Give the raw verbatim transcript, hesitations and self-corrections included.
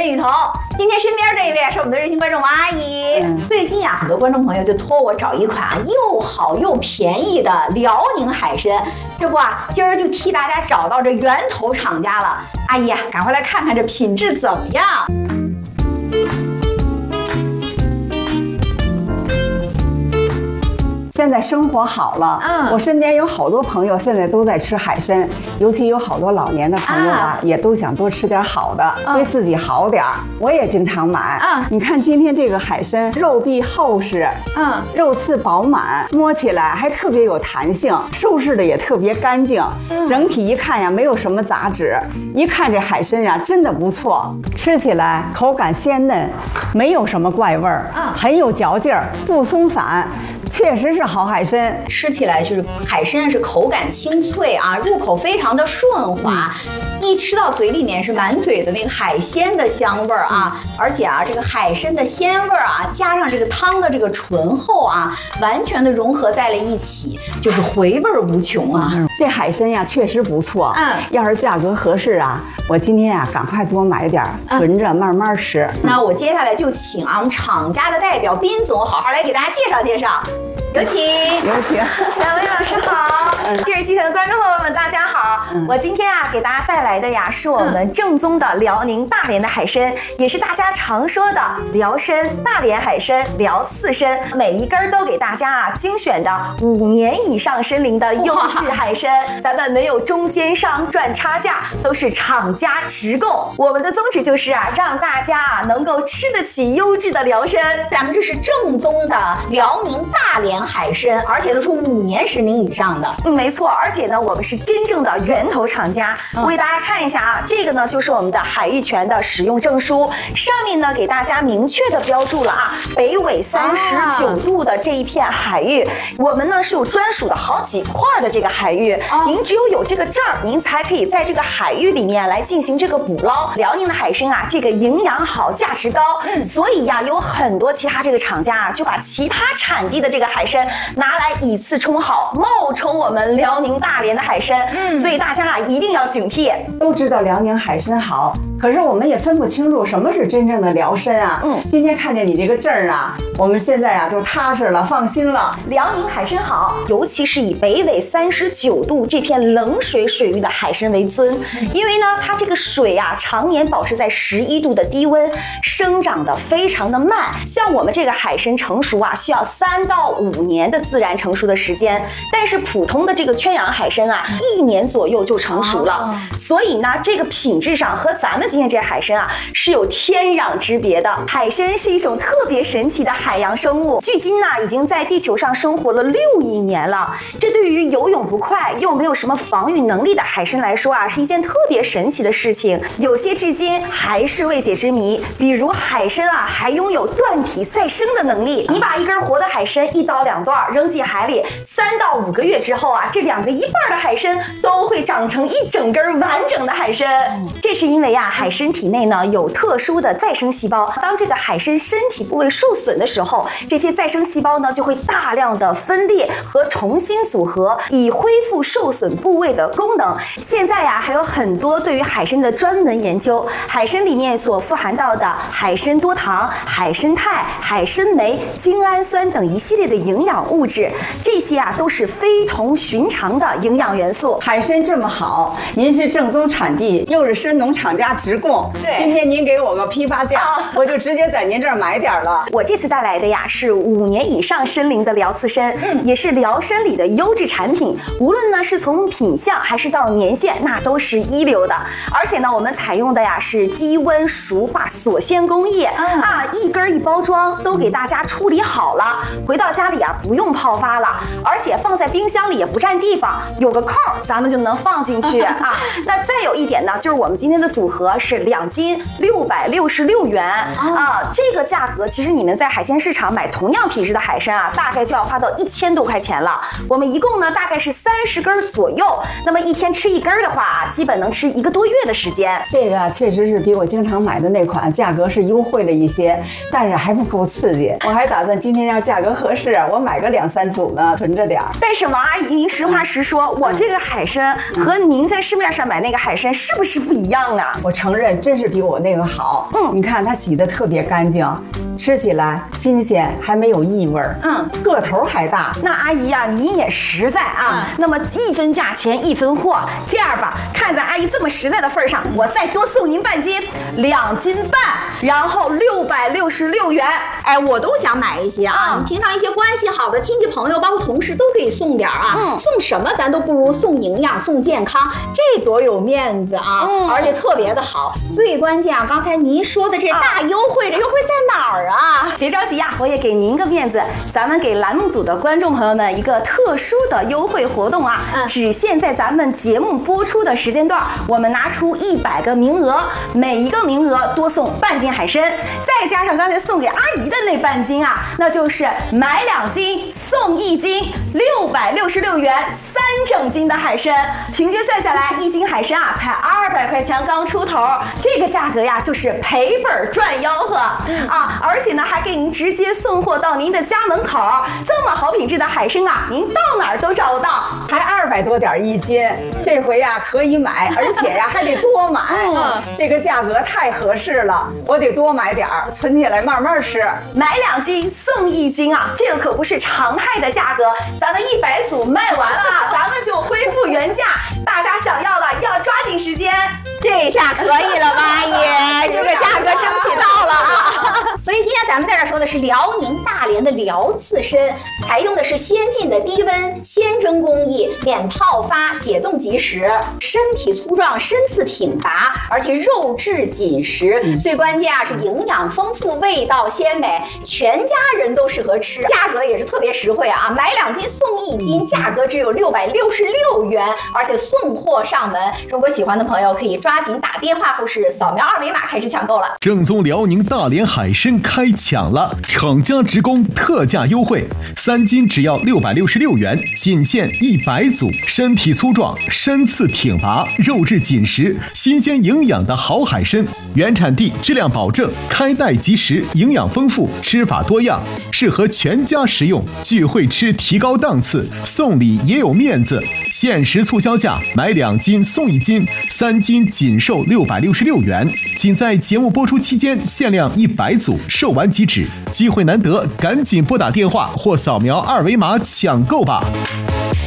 雨桐。今天身边这一位是我们的热心观众王阿姨。嗯、最近啊，很多观众朋友就托我找一款啊又好又便宜的辽宁海参。这不啊，今儿就替大家找到这源头厂家了。阿姨啊，赶快来看看这品质怎么样。 现在生活好了，嗯，我身边有好多朋友现在都在吃海参，尤其有好多老年的朋友啊，啊也都想多吃点好的，嗯、对自己好点儿。我也经常买，嗯，你看今天这个海参，肉壁厚实，嗯，肉刺饱满，摸起来还特别有弹性，收拾的也特别干净，嗯、整体一看呀，没有什么杂质，一看这海参呀，真的不错，吃起来口感鲜嫩，没有什么怪味儿，嗯，很有嚼劲儿，不松散。确实是好海参， 吃起来就是海参是口感清脆啊，入口非常的顺滑，嗯、一吃到嘴里面是满嘴的那个海鲜的香味儿啊，嗯、而且啊，这个海参的鲜味儿啊，加上这个汤的这个醇厚啊，完全的融合在了一起，就是回味无穷啊。 嗯、这海参呀，确实不错。嗯，要是价格合适啊，我今天啊，赶快多买点，囤着慢慢吃。 嗯、那我接下来就请啊，我们厂家的代表斌总好好来给大家介绍介绍。有请， 有请， 两位老师好，电视机前的观众朋友们大家好。嗯、我今天啊给大家带来的呀是我们正宗的辽宁大连的海参，也是大家常说的辽参、大连海参、辽刺参，每一根都给大家啊精选的五年以上参龄的优质海参，咱们没有中间商赚差价，都是厂家直供。我们的宗旨就是啊让大家啊能够吃得起优质的辽参， 咱们这是正宗的辽宁大连海参，而且都是五年十龄以上的。 嗯，没错，而且呢，我们是真正的源头厂家。嗯、我给大家看一下啊，这个呢就是我们的海域泉的使用证书，上面呢给大家明确的标注了啊，北纬三十九度的这一片海域，啊、我们呢是有专属的好几块的这个海域，啊、您只有有这个证儿，您才可以在这个海域里面来进行这个捕捞。辽宁的海参啊，这个营养好，价值高，嗯、所以呀，有很多其他这个厂家啊，就把其他产地的这个海参拿来以次充好，冒充我们辽宁大连的海参，嗯，所以大家啊一定要警惕。 都知道辽宁海参好，可是我们也分不清楚什么是真正的辽参啊。嗯，今天看见你这个证儿啊，我们现在啊就踏实了，放心了。 辽宁海参好，尤其是以北纬三十九度这片冷水水域的海参为尊，嗯、因为呢它这个水啊常年保持在十一度的低温，生长的非常的慢。像我们这个海参成熟啊，需要三到五年的自然成熟的时间，但是普通的这个圈养海参啊，一年左右就成熟了。哦、所以呢，这个品质上和咱们今天这海参啊是有天壤之别的。海参是一种特别神奇的海洋生物，距今呢已经在地球上生活了六亿年了。这对于游泳不快又没有什么防御能力的海参来说啊，是一件特别神奇的事情。有些至今还是未解之谜，比如海参啊还拥有断体再生的能力。你把一根活的海参一刀两断扔进海里，三到五个月之后啊，这两个一半的海参都会长成一整根完整的海参。这是因为啊，海参体内呢有特殊的再生细胞，当这个海参身体部位受损的时候，这些再生细胞呢就会大量的分裂和重新组合，以恢复受损部位的功能。现在呀、啊，还有很多对于海参的专门研究，海参里面所富含到的海参多糖、海参肽、海参酶、精氨酸等一系列的营养物质，这些啊都是非同寻常的营养元素。 海参这么好，您是正宗产地，又是参农厂家直供，对，今天您给我个批发价，啊、我就直接在您这儿买点了。 我这次带来的呀是五年以上参龄的辽刺参，嗯、也是辽参里的优质产品，无论呢是从品相还是到年限，那都是一流的。而且呢，我们采用的呀是低温熟化锁鲜工艺，嗯、啊，一根一包装都给大家处理好了，回到家里啊不用泡发了，而且放在冰箱里也不占地方，有个扣咱们就能放进去啊。那再有一点呢，就是我们今天的组合是两斤六百六十六元啊，这个价格其实你们在海鲜市场买同样品质的海参啊，大概就要花到一千多块钱了。我们一共呢大概是三十根左右，那么一天吃一根的话，基本能吃一个多月的时间。 这个确实是比我经常买的那款价格是优惠了一些，但是还不够刺激。我还打算今天要价格合适，我买个两三组呢，囤着点儿。 但是王阿姨，您实话实说，我这个海参和您在市面上买那个海参是不是不一样啊？ 我承认，真是比我那个好。嗯，你看它洗得特别干净，吃起来新鲜，还没有异味。嗯，个头还大。 那阿姨呀、啊，您也实在啊。嗯、那么一分价钱一分货，这样吧，看在阿姨这么实在的份上，我再多送您半斤，两斤半，然后六百六十六元。 哎，我都想买一些啊。嗯、你平常一些关系好的亲戚朋友，包括同事都可以送点啊。嗯，送什么咱都不如送营养、送健康，这多有面子啊！嗯、而且特别的好。最关键啊，刚才您说的这大优惠，啊、这优惠在哪儿啊？ 别着急呀、啊，我也给您一个面子，咱们给栏目组的观众朋友们一个特殊的优惠活动啊！嗯、只限在咱们节目播出的时间段，我们拿出一百个名额，每一个名额多送半斤海参，再加上刚才送给阿姨的那半斤啊，那就是买两斤送一斤，六百六十六元三整斤的海参，平均算下来一斤海参啊才二百块钱刚出头，这个价格呀就是赔本赚吆喝啊！而且呢还给您直接送货到您的家门口，这么好品质的海参啊，您到哪儿都找不到， 还二百多点一斤，这回呀可以买，而且呀还得多买，嗯、这个价格太合适了，我得多买点儿，存起来慢慢吃。 买两斤送一斤啊，这个可不是常态的价格，咱们一百组卖完了，咱们就恢复原价，大家想要的要抓紧时间。 这下可以了吧，阿姨？这个价格争取到了啊！所以今天咱们在这说的是辽宁大连的辽刺参，采用的是先进的低温鲜蒸工艺，免泡发，解冻即食，身体粗壮，身次挺拔，而且肉质紧实，嗯、最关键啊是营养丰富，味道鲜美，全家人都适合吃，价格也是特别实惠啊！买两斤送一斤，价格只有六百六十六元，而且送货上门。如果喜欢的朋友可以抓紧打电话或是扫描二维码开始抢购了。 正宗辽宁大连海参开抢了，厂家直供特价优惠，三斤只要六百六十六元，仅限一百组，身体粗壮，身次挺拔，肉质紧实，新鲜营养的好海参，原产地质量保证，开袋即食，营养丰富，吃法多样，适合全家食用，聚会吃提高档次，送礼也有面子。限时促销价，买两斤送一斤，三斤仅售六百六十六元，仅在节目播出期间限量一百组，售完即止，机会难得，赶紧拨打电话或扫描二维码抢购吧。